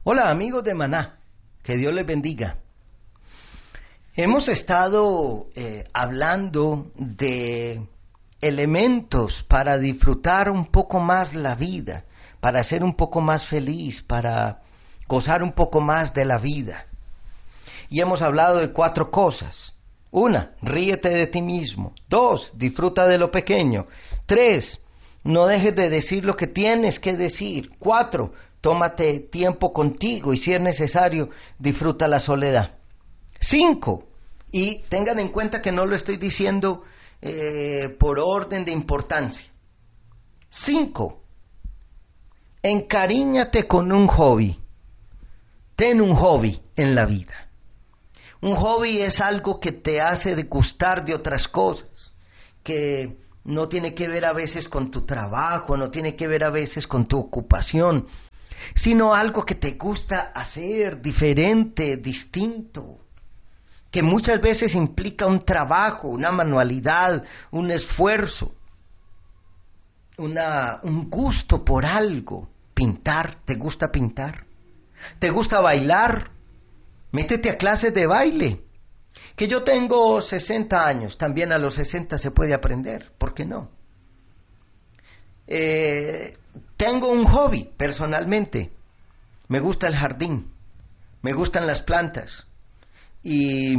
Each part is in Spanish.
Hola amigos de Maná, que Dios les bendiga. Hemos estado hablando de elementos para disfrutar un poco más la vida, para ser un poco más feliz, para gozar un poco más de la vida. Y hemos hablado de 4 cosas. 1, ríete de ti mismo. 2, disfruta de lo pequeño. 3, no dejes de decir lo que tienes que decir. 4, tómate tiempo contigo y si es necesario, disfruta la soledad. 5, y tengan en cuenta que no lo estoy diciendo por orden de importancia. 5, encariñate con un hobby. Ten un hobby en la vida. Un hobby es algo que te hace degustar de otras cosas, que no tiene que ver a veces con tu trabajo, no tiene que ver a veces con tu ocupación, sino algo que te gusta hacer diferente, distinto, que muchas veces implica un trabajo, una manualidad, un esfuerzo, un gusto por algo. Pintar, ¿te gusta pintar? ¿Te gusta bailar? Métete a clases de baile. Que yo tengo 60 años, también a los 60 se puede aprender, ¿por qué no? Tengo un hobby, personalmente. Me gusta el jardín, me gustan las plantas. Y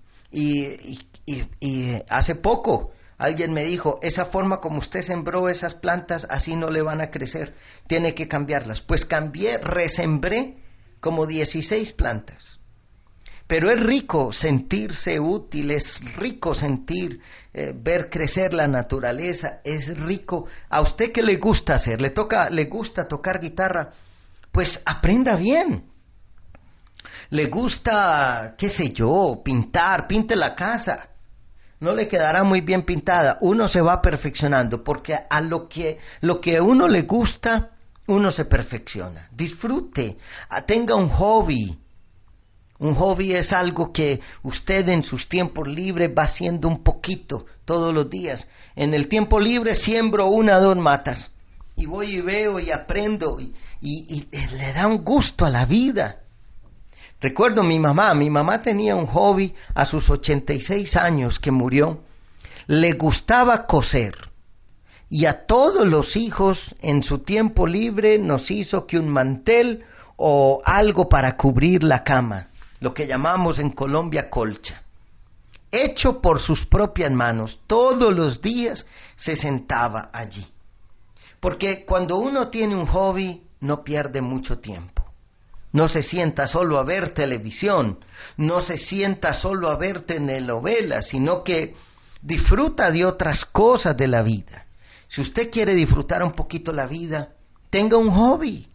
hace poco alguien me dijo, esa forma como usted sembró esas plantas, así no le van a crecer, tiene que cambiarlas. Pues cambié, resembré como 16 plantas. Pero es rico sentirse útil, es rico ver crecer la naturaleza, es rico. A usted que le gusta hacer, le gusta tocar guitarra, pues aprenda bien. Le gusta, qué sé yo, pintar, pinte la casa. No le quedará muy bien pintada, uno se va perfeccionando, porque a lo que a uno le gusta, uno se perfecciona. Disfrute, tenga un hobby. Un hobby es algo que usted en sus tiempos libres va haciendo un poquito todos los días. En el tiempo libre siembro 1 o 2 matas y voy y veo y aprendo y le da un gusto a la vida. Recuerdo mi mamá tenía un hobby a sus 86 años que murió. Le gustaba coser y a todos los hijos en su tiempo libre nos hizo que un mantel o algo para cubrir la cama. Lo que llamamos en Colombia colcha, hecho por sus propias manos, todos los días se sentaba allí. Porque cuando uno tiene un hobby, no pierde mucho tiempo. No se sienta solo a ver televisión, no se sienta solo a ver telenovelas, sino que disfruta de otras cosas de la vida. Si usted quiere disfrutar un poquito la vida, tenga un hobby,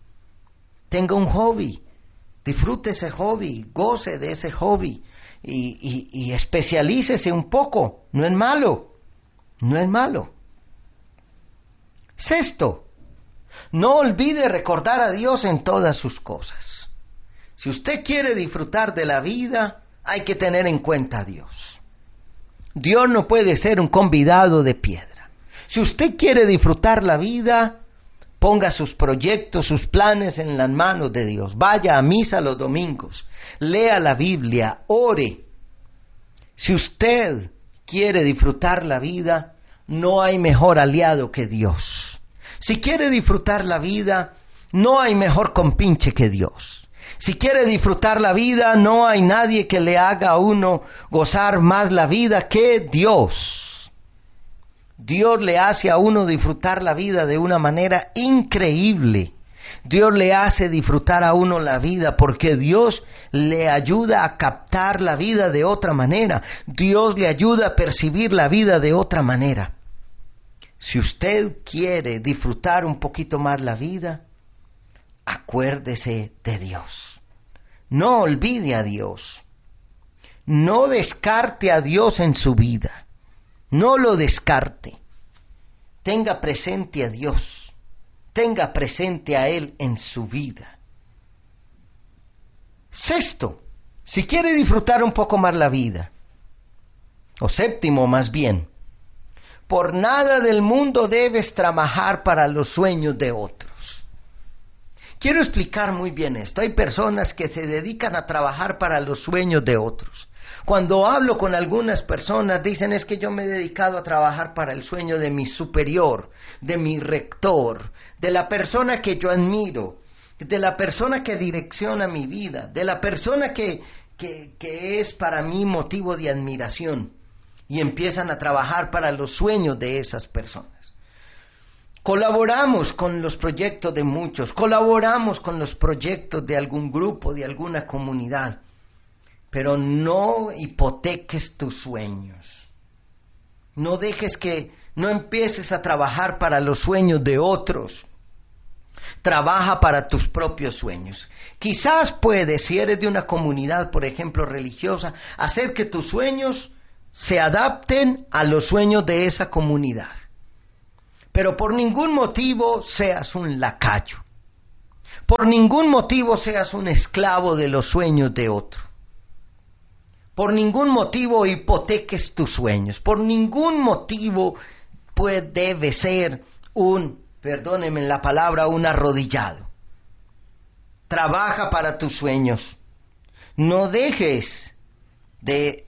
disfrute ese hobby, goce de ese hobby y especialícese un poco, no es malo. 6, no olvide recordar a Dios en todas sus cosas. Si usted quiere disfrutar de la vida, hay que tener en cuenta a Dios. Dios no puede ser un convidado de piedra. Si usted quiere disfrutar la vida, ponga sus proyectos, sus planes en las manos de Dios. Vaya a misa los domingos. Lea la Biblia. Ore. Si usted quiere disfrutar la vida, no hay mejor aliado que Dios. Si quiere disfrutar la vida, no hay mejor compinche que Dios. Si quiere disfrutar la vida, no hay nadie que le haga a uno gozar más la vida que Dios. Dios le hace a uno disfrutar la vida de una manera increíble. Dios le hace disfrutar a uno la vida porque Dios le ayuda a captar la vida de otra manera. Dios le ayuda a percibir la vida de otra manera. Si usted quiere disfrutar un poquito más la vida, acuérdese de Dios. No olvide a Dios. No descarte a Dios en su vida. No lo descarte. Tenga presente a Dios. Tenga presente a Él en su vida. 6, si quiere disfrutar un poco más la vida, o 7 más bien, por nada del mundo debes trabajar para los sueños de otros. Quiero explicar muy bien esto. Hay personas que se dedican a trabajar para los sueños de otros. Cuando hablo con algunas personas, dicen es que yo me he dedicado a trabajar para el sueño de mi superior, de mi rector, de la persona que yo admiro, de la persona que direcciona mi vida, de la persona que es para mí motivo de admiración. Y empiezan a trabajar para los sueños de esas personas. Colaboramos con los proyectos de muchos, colaboramos con los proyectos de algún grupo, de alguna comunidad, pero no hipoteques tus sueños. No empieces a trabajar para los sueños de otros. Trabaja para tus propios sueños. Quizás puedes, si eres de una comunidad, por ejemplo, religiosa, hacer que tus sueños se adapten a los sueños de esa comunidad. Pero por ningún motivo seas un lacayo. Por ningún motivo seas un esclavo de los sueños de otro. Por ningún motivo hipoteques tus sueños. Por ningún motivo debe ser perdónenme la palabra, un arrodillado. Trabaja para tus sueños. No dejes de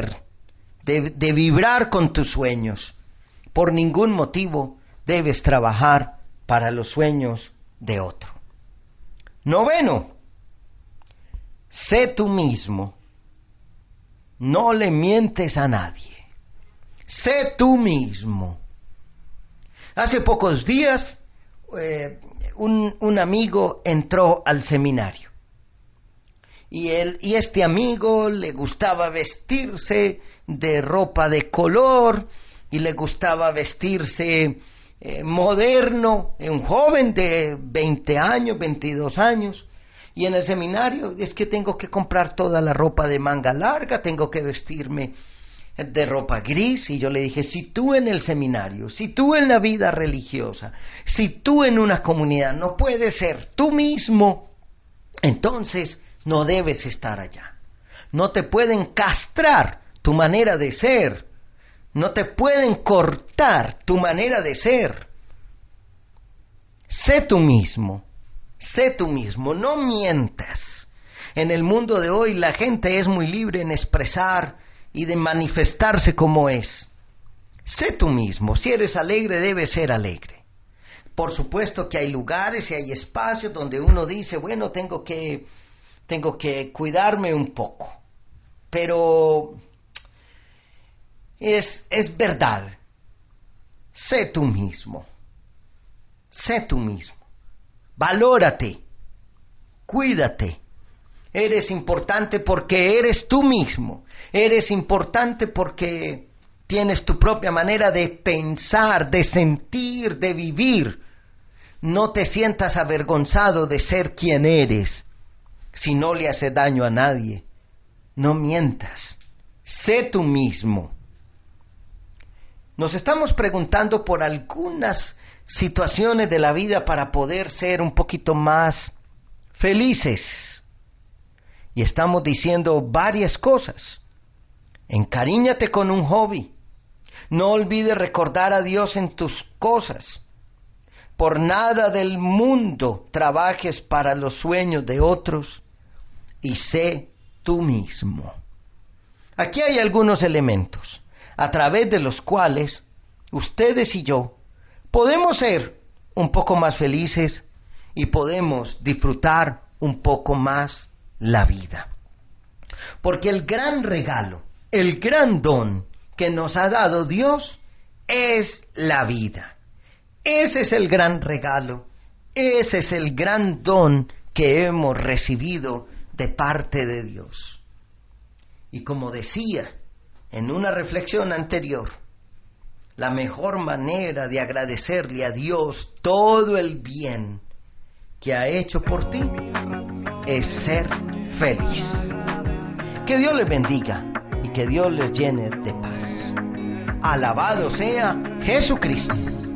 vibrar con tus sueños. Por ningún motivo debes trabajar para los sueños de otro. 9. Sé tú mismo. No le mientes a nadie. Sé tú mismo. Hace pocos días, un amigo entró al seminario. Y este amigo le gustaba vestirse de ropa de color y le gustaba vestirse moderno, un joven de 20 años, 22 años, y en el seminario es que tengo que comprar toda la ropa de manga larga, tengo que vestirme de ropa gris, y yo le dije, si tú en el seminario, si tú en la vida religiosa, si tú en una comunidad no puedes ser tú mismo, entonces no debes estar allá. No te pueden castrar tu manera de ser. No te pueden cortar tu manera de ser. Sé tú mismo, no mientas. En el mundo de hoy la gente es muy libre en expresar y de manifestarse como es. Sé tú mismo, si eres alegre debes ser alegre. Por supuesto que hay lugares y hay espacios donde uno dice, bueno, tengo que cuidarme un poco, pero es verdad. Sé tú mismo. Valórate. Cuídate. Eres importante porque eres tú mismo. Eres importante porque tienes tu propia manera de pensar, de sentir, de vivir. No te sientas avergonzado de ser quien eres. Si no le hace daño a nadie, no mientas. Sé tú mismo. Nos estamos preguntando por algunas situaciones de la vida para poder ser un poquito más felices. Y estamos diciendo varias cosas. Encariñate con un hobby. No olvides recordar a Dios en tus cosas. Por nada del mundo trabajes para los sueños de otros y sé tú mismo. Aquí hay algunos elementos a través de los cuales ustedes y yo podemos ser un poco más felices y podemos disfrutar un poco más la vida. Porque el gran regalo, el gran don que nos ha dado Dios es la vida. Ese es el gran regalo, ese es el gran don que hemos recibido de parte de Dios. Y como decía en una reflexión anterior, la mejor manera de agradecerle a Dios todo el bien que ha hecho por ti es ser feliz. Que Dios les bendiga y que Dios les llene de paz. Alabado sea Jesucristo.